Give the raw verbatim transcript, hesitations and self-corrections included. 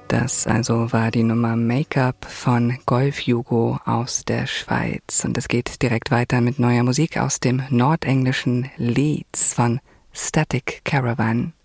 Das also war die Nummer Make-up von Golf Jugo aus der Schweiz. Und es geht direkt weiter mit neuer Musik aus dem nordenglischen Leeds von Static Caravan.